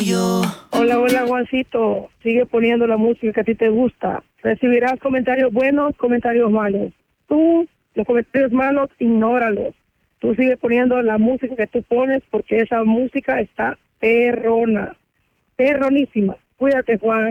yo. Hola, hola, Juancito. Sigue poniendo la música que a ti te gusta. Recibirás comentarios buenos, comentarios malos. Tú, los comentarios malos, ignóralos. Tú sigue poniendo la música que tú pones porque esa música está perrona. Perronísima. Cuídate, Juan.